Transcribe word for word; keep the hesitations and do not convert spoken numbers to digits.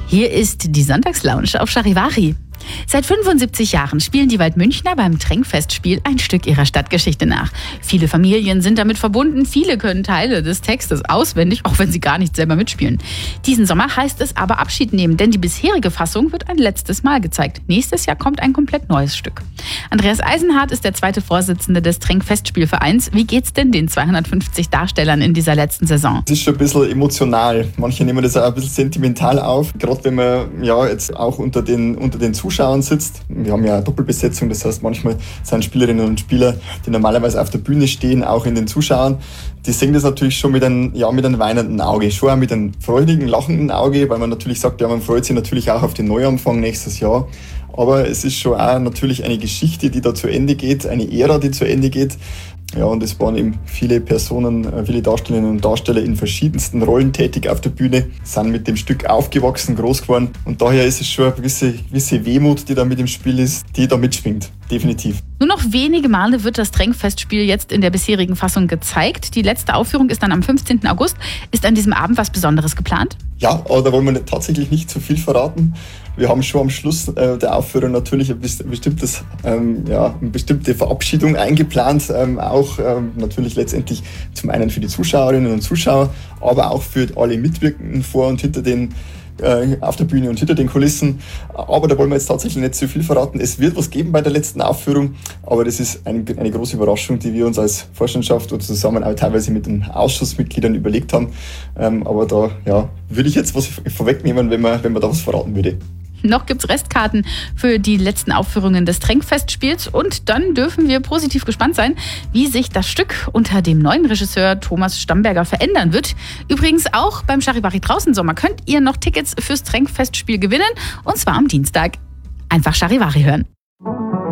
Hier ist die Sonntagslounge auf Charivari. Seit fünfundsiebzig Jahren spielen die Waldmünchner beim Tränkfestspiel ein Stück ihrer Stadtgeschichte nach. Viele Familien sind damit verbunden, viele können Teile des Textes auswendig, auch wenn sie gar nicht selber mitspielen. Diesen Sommer heißt es aber Abschied nehmen, denn die bisherige Fassung wird ein letztes Mal gezeigt. Nächstes Jahr kommt ein komplett neues Stück. Andreas Eisenhardt ist der zweite Vorsitzende des Tränkfestspielvereins. Wie geht's denn den zweihundertfünfzig Darstellern in dieser letzten Saison? Es ist schon ein bisschen emotional. Manche nehmen das auch ein bisschen sentimental auf. Gerade wenn man ja jetzt auch unter den, unter den Zuschauern sitzt. Wir haben ja eine Doppelbesetzung, das heißt manchmal sind Spielerinnen und Spieler, die normalerweise auf der Bühne stehen, auch in den Zuschauern. Die sehen das natürlich schon mit einem, ja, mit einem weinenden Auge, schon auch mit einem freudigen, lachenden Auge, weil man natürlich sagt, ja, man freut sich natürlich auch auf den Neuanfang nächstes Jahr. Aber es ist schon auch natürlich eine Geschichte, die da zu Ende geht, eine Ära, die zu Ende geht. Ja, und es waren eben viele Personen, viele Darstellerinnen und Darsteller in verschiedensten Rollen tätig auf der Bühne, sind mit dem Stück aufgewachsen, groß geworden. Und daher ist es schon eine gewisse, gewisse Wehmut, die da mit im Spiel ist, die da mitschwingt. Definitiv. Nur noch wenige Male wird das Tränkfestspiel jetzt in der bisherigen Fassung gezeigt. Die letzte Aufführung ist dann am fünfzehnten August. Ist an diesem Abend was Besonderes geplant? Ja, aber da wollen wir tatsächlich nicht zu viel verraten. Wir haben schon am Schluss äh, der Aufführung natürlich ein bestimmtes, ähm, ja, eine bestimmte Verabschiedung eingeplant. Ähm, auch ähm, natürlich letztendlich zum einen für die Zuschauerinnen und Zuschauer, aber auch für alle Mitwirkenden vor und hinter den äh, auf der Bühne und hinter den Kulissen. Aber da wollen wir jetzt tatsächlich nicht zu viel verraten. Es wird was geben bei der letzten Aufführung, aber das ist ein, eine große Überraschung, die wir uns als Vorstandschaft und zusammen auch teilweise mit den Ausschussmitgliedern überlegt haben. Ähm, aber da ja, würde ich jetzt was vorwegnehmen, wenn man, wenn man da was verraten würde. Noch gibt's Restkarten für die letzten Aufführungen des Tränkfestspiels und dann dürfen wir positiv gespannt sein, wie sich das Stück unter dem neuen Regisseur Thomas Stamberger verändern wird. Übrigens auch beim Charivari draußen Sommer könnt ihr noch Tickets fürs Tränkfestspiel gewinnen und zwar am Dienstag. Einfach Charivari hören.